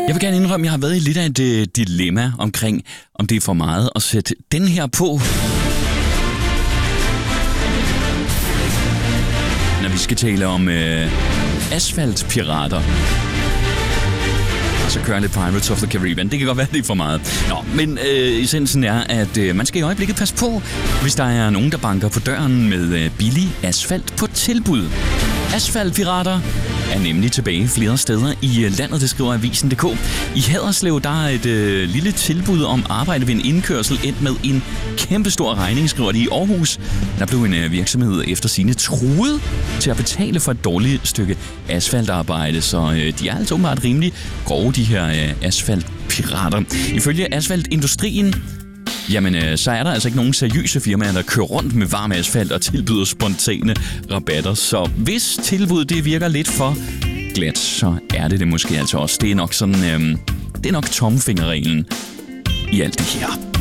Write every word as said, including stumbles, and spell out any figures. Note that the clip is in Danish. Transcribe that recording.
Jeg vil gerne indrømme, at jeg har været i lidt af et uh, dilemma omkring, om det er for meget at sætte den her på, når vi skal tale om uh, asfaltpirater. Og så kører jeg lidt Pirates of the Caribbean. Det kan godt være, det er for meget. Nå, men øh, essensen er, at øh, man skal i øjeblikket passe på, hvis der er nogen, der banker på døren med øh, billig asfalt på tilbud. Asfaltpirater er nemlig tilbage flere steder i landet, det skriver Avisen punktum d k. I Haderslev, der er et øh, lille tilbud om arbejde ved en indkørsel endt med en kæmpestor regning, skriver de i Aarhus. Der blev en øh, virksomhed efter sine truet til at betale for et dårligt stykke asfaltarbejde, så øh, de er altså åbenbart rimelig grove, de her øh, asfaltpirater. Ifølge asfaltindustrien, jamen, øh, så er der altså ikke nogen seriøse firmaer, der kører rundt med varm asfalt og tilbyder spontane rabatter. Så hvis tilbuddet det virker lidt for glat, så er det det måske altså også. Det er nok sådan, øh, det er nok tommelfingerreglen i alt det her.